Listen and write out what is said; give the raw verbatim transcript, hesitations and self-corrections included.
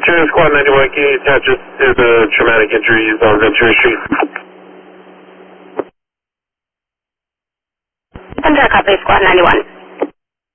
Ventura Squad ninety-one, can you attach us to the traumatic injuries on Ventura Street? Ventura, copy, Squad ninety-one.